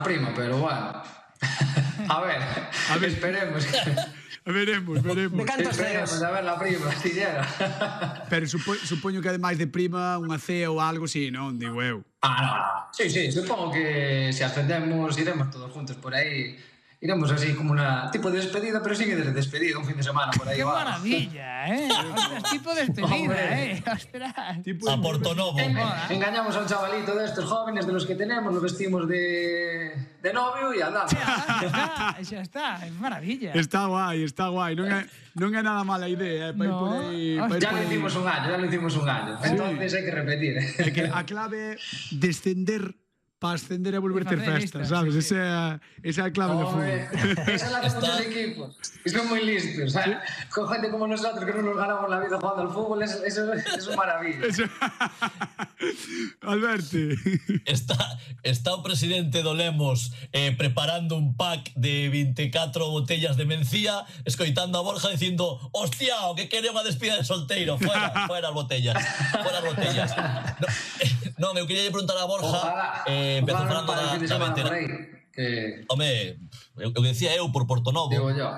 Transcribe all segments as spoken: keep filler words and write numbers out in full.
prima, pero bueno. A ver, a ver, esperemos. Veremos, veremos. De cantos Esperemos ceos? a ver la prima, si llega. Pero supo, supoño que ademais de prima unha cea ou algo así, non? Digo eu. Ah, no, no. Sí, sí, supongo que si ascendemos iremos todos juntos por ahí. Iremos así como una tipo de despedida, pero sigue de despedida, un fin de semana por ahí. ¡Qué va. maravilla, eh! Ostras, tipo de despedida, Hombre. eh! Ostras. Tipo A Portonovo. En- engañamos a un chavalito de estos jóvenes de los que tenemos, lo vestimos de, de novio y andamos. Xa está, xa está, é maravilla. Está guai, está guai. Non é, non é nada mala idea, eh? Pa ir No. por aí, pa ir Ya por lo aí. hicimos un año, ya lo hicimos un año. Entonces hay que repetir. É que a clave é descender para ascender e volver ter facer festas, listas, sabes? sí, sí. Esa é a, esa é a clave do Hombre, fútbol. esa la hacen Está- muchos equipos. Y son muy listos. ¿Sabes? Con gente como nosotros que no nos ganamos la vida jugando al fútbol, eso, eso, eso es maravilla. Eso... Alberti. Está, está o presidente do Lemos eh, preparando un pack de veinticuatro botellas de mencía, escoitando a Borja dicindo hostia, o que quere unha despida de solteiro, fuera, fuera as botellas, fuera as botellas. No, eh, non, eu queria preguntar a Borja, Ojalá, eh, empezou ojalá falando para el da, fin de da semana por vetera. ahí. Que Home, eu, eu decía eu por Portonovo. digo yo.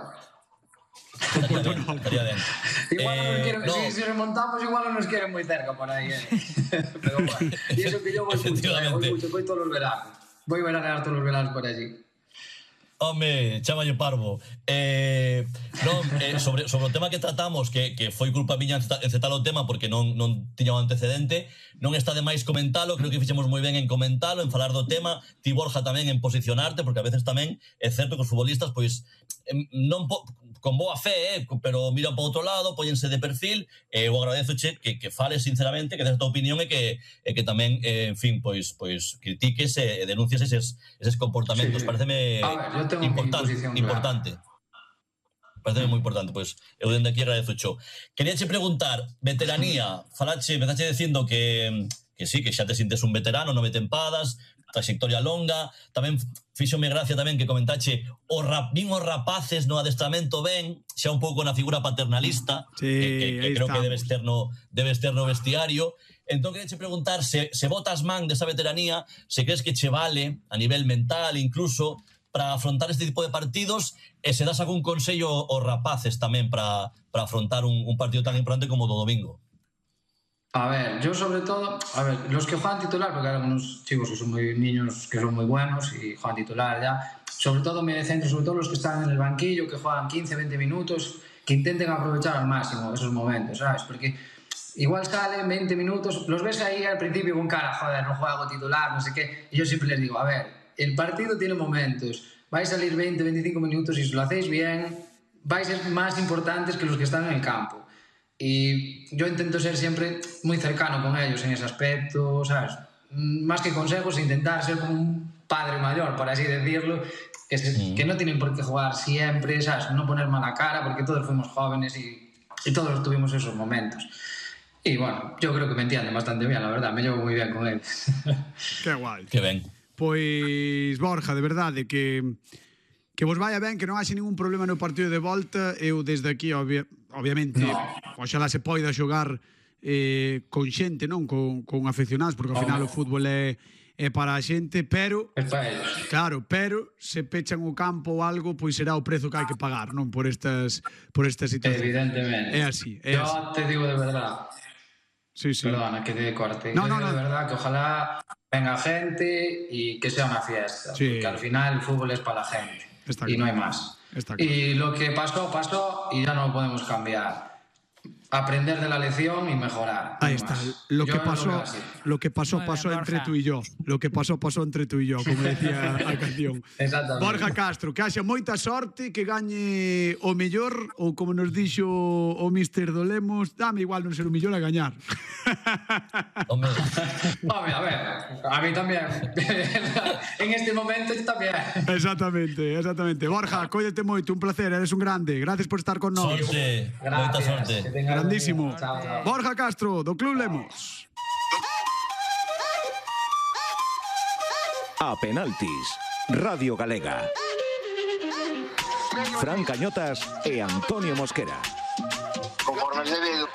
Estaría ben, estaría ben. Igual no nos Eh, quieren, no, si, si remontamos, igual no nos quieren muy cerca por ahí. Eh. Pero bueno, y eso que yo voy mucho, eh, Efectivamente. voy mucho, voy todos los veranos. Voy a veranear todos los veranos por allí. Home, chámalle parvo. Eh, non, eh, sobre, sobre o tema que tratamos, que, que foi culpa miña encetar o tema porque non, non tiña un antecedente, non está de máis comentalo, creo que fixemos moi ben en comentalo, en falar do tema, ti Borja tamén en posicionarte, porque a veces tamén é certo que os futbolistas, pois, em, non po, con boa fe, eh, pero miran para outro lado, póñense de perfil, e eh, eu agradezoche que, que fales sinceramente, que des a tua opinión e que, e que tamén, eh, en fin, pois, pois critiques e denuncies eses, eses comportamentos. Sí. Pareceme A ver, yo tengo mi importante, posición importante. Parece moi importante, pois eu dende aquí agradezo xo. Queríache preguntar, veteranía, falache, empezache dicindo que que sí, que xa te sintes un veterano, nove tempadas, trayectoria longa, tamén fíxome gracia tamén que comentache o rap, vin os rapaces no adestramento ben, xa un pouco na figura paternalista, Sí, que, que, que aí creo que estamos. debes ter no, debes ter no vestiario. Entón, queríache preguntar se, se botas man desa veteranía, se crees que che vale a nivel mental incluso para afrontar este tipo de partidos e se das algún consello aos rapaces tamén para, para afrontar un, un partido tan importante como o do domingo. A ver, yo sobre todo, a ver, los que juegan titular, porque hay algunos chicos que son muy niños, que son muy buenos y juegan titular ya, sobre todo me centro, sobre todo los que están en el banquillo, que juegan quince, veinte minutos, que intenten aprovechar al máximo esos momentos, ¿sabes? Porque igual salen veinte minutos, los ves ahí al principio con cara, joder, no juego titular, no sé qué, y yo siempre les digo, a ver, el partido tiene momentos, vais a salir veinte, veinticinco minutos y si lo hacéis bien, vais a ser más importantes que los que están en el campo. Y yo intento ser siempre muy cercano con ellos en ese aspecto, ¿sabes? Más que consejos, intentar ser como un padre mayor, por así decirlo, que, se, mm. que no tienen por qué jugar siempre, ¿sabes? No poner mala cara, porque todos fuimos jóvenes y, y todos tuvimos esos momentos. Y bueno, yo creo que me entienden bastante bien, la verdad, me llevo muy bien con él. Que guai. Que ben. Pois, Borja, de verdade, que que vos vaya ben, que non haxe ningún problema no partido de volta. Eu desde aquí, obvia, obviamente, no. Oxalá se poida xogar eh, con xente, non? Con, con aficionados, porque ao final oh. o fútbol é, é para a xente, pero... É para ellos. Claro, pero se pechan o campo ou algo, pois será o prezo que hai que pagar, non? Por estas, por estas situacións. Evidentemente. É así, é Yo así. te digo de verdad. Sí, sí. Perdona, que te corte. No, Yo no, digo no. de verdad que ojalá venga gente y que sea una fiesta. Sí. Porque al final el fútbol es para la gente. Está y claro. no hay más. Está claro. Y lo que pasó, pasó y ya no lo podemos cambiar. Aprender de la lección y mejorar. Ahí no está. más. Lo Yo que lo pasó, veo así. lo que pasó, Muy pasó bien, entre Borja. tú y yo. Lo que pasó, pasó entre tú y yo, como decía a canción. Exactamente. Borja Castro, que haxa moita sorte, que gañe o mellor, ou como nos dixo o mister do Lemos, dame igual non ser o mellor a gañar. Hombre, Hombre, a ver, a mí también. En este momento también. Exactamente, exactamente. Borja, cóllete moito, un placer, eres un grande. Gracias por estar con nós. sorte, moita Gracias. sorte. Que tengas Grandísimo. buen día. Chao, chao. Borja Castro, do Club Lemos. A penaltis, Radio Galega. Fran Cañotas e Antonio Mosquera. Conforme se ve